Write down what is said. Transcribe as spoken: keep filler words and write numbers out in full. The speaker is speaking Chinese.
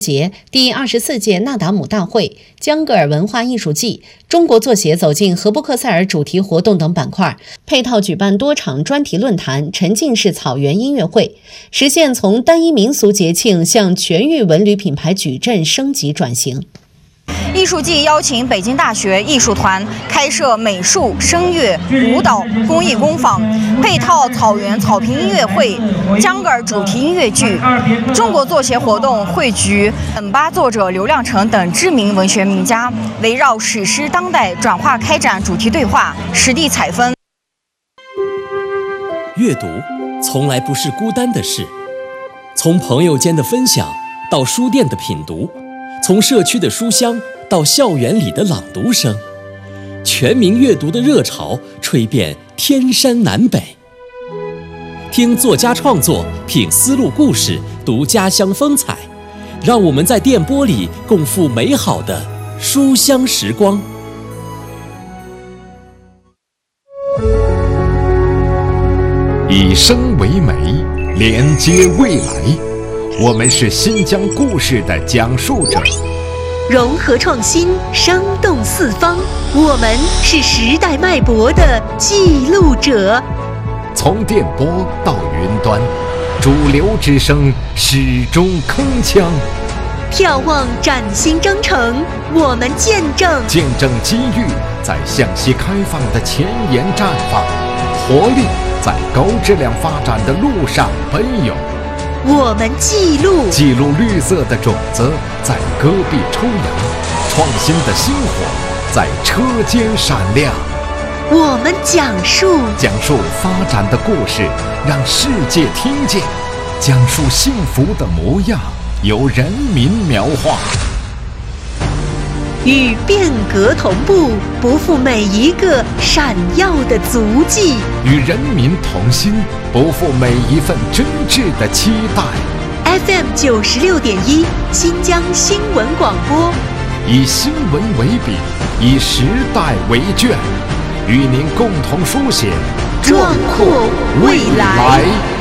节第二十四届纳达姆大会、江格尔文化艺术季、中国作协走进荷布克塞尔主题活动等板块，配套举办多场专题论坛、沉浸式草原音乐会，实现从单一民俗节庆向全域文旅品牌矩阵升级转型。 艺术季邀请北京大学艺术团开设美术、声乐、舞蹈、工艺工坊，配套草原草坪音乐会、江格尔主题音乐剧。中国作协活动汇聚本巴作者刘亮程等知名文学名家，围绕史诗当代转化开展主题对话、实地采风。 阅读从来不是孤单的事，从朋友间的分享到书店的品读，从社区的书香到校园里的朗读声，全民阅读的热潮吹遍天山南北。听作家创作，品丝路故事，读家乡风采，让我们在电波里共赴美好的书香时光。 以声为媒，连接未来。我们是新疆故事的讲述者， 融合创新，生动四方。我们是时代脉搏的记录者。 从电波到云端，主流之声始终铿锵。 眺望崭新征程，我们见证见证机遇在向西开放的前沿绽放，活力在高质量发展的路上奔涌。 我们记录记录绿色的种子在戈壁抽芽，创新的星火在车间闪亮。 我们讲述讲述发展的故事，让世界听见；讲述幸福的模样，由人民描画。 与变革同步，不负每一个闪耀的足迹； 与人民同心，不负每一份真挚的期待。 F M 九十六点一，新疆新闻广播， 以新闻为笔，以时代为卷，与您共同书写壮阔未来。